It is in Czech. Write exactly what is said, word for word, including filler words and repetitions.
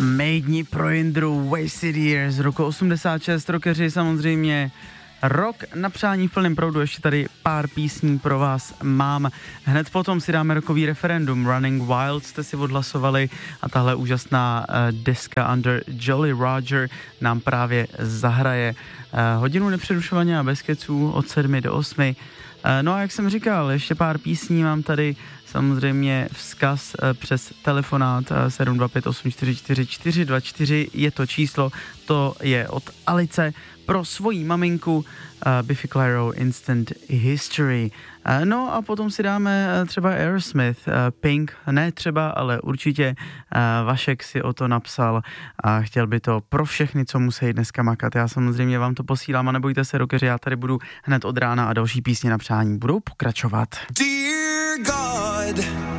Maidni pro Jindru, Wasted Years z roku osmdesát šest, rockeři samozřejmě. Rok na přání v plném proudu, ještě tady pár písní pro vás mám. Hned potom si dáme rokový referendum, Running Wild jste si odhlasovali a tahle úžasná uh, deska Under Jolly Roger nám právě zahraje uh, hodinu nepřerušovaně a bez keců od sedmi do osmi. Uh, no a jak jsem říkal, ještě pár písní mám tady, samozřejmě vzkaz uh, přes telefonát uh, sedm dva pět osm čtyři čtyři čtyři dva čtyři je to číslo, to je od Alice pro svoji maminku uh, Biffy Clyro Instant History. Uh, no a potom si dáme uh, třeba Aerosmith, uh, Pink, ne třeba, ale určitě uh, Vašek si o to napsal a chtěl by to pro všechny, co musí dneska makat. Já samozřejmě vám to posílám a nebojte se, rockeři, já tady budu hned od rána a další písně na přání budou pokračovat. Dear God,